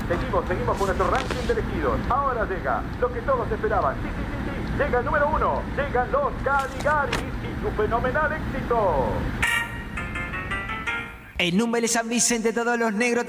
Seguimos con nuestro ranking de elegidos. Ahora llega lo que todos esperaban. Sí. Llega el número 1. Llegan los Caligaris y su fenomenal éxito. En Número San Vicente todos los negros